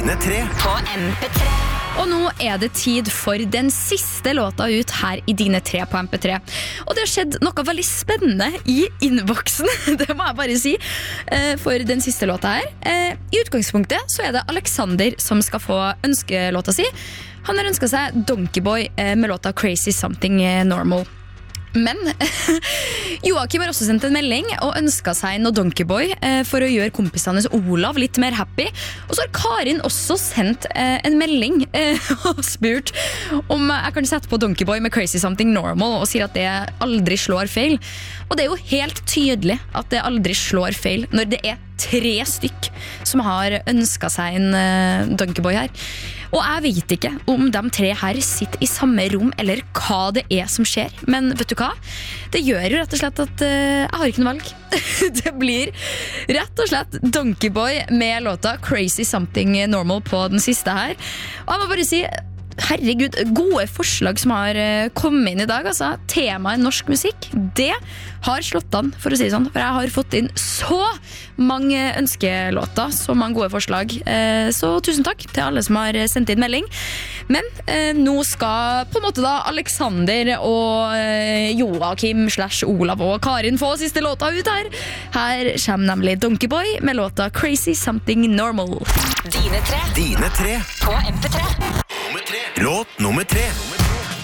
Dine tre på MP3. Og nå det tid for den siste låta ut her i Dine tre på MP3. Og det har skjedd noe veldig spennende i innboksen, det må jeg bare si, for den siste låta her. I utgangspunktet så det Alexander som skal få ønskelåta si. Han har ønsket seg Donkeyboy med låta Crazy Something Normal. Men Joakim har også sendt en melding og ønsket seg noe Donkeyboy for å gjøre kompisene Olav litt mer happy. Og så har Karin også sendt en melding og spurt om jeg kan sette på Donkeyboy med Crazy Something Normal og sier at det aldri slår feil. Og det jo helt tydelig at det aldri slår feil når det 3 stykk som har ønsket seg en Donkeyboy her. Og jeg vet ikke om de 3 her sitter i samme rom eller hva det som skjer. Men vet du hva? Det gjør jo rett og slett at jeg har ikke noe valg. Det blir rett og slett Donkeyboy med låta Crazy Something Normal på den siste her. Og jeg må bare si, herregud, gode forslag som har kommet inn i dag. Altså, temaet norsk musikk, det har slått an, for å si det sånn. For jeg har fått inn så mange ønskelåter, så mange gode forslag. Så tusen takk til alle som har sendt inn melding. Men nå skal på en måte da Alexander og Joakim / Olav og Karin få siste låta ut her. Her kommer nemlig Donkeyboy med låta Crazy Something Normal. Dine tre Dine tre på MP3. Låt nummer 3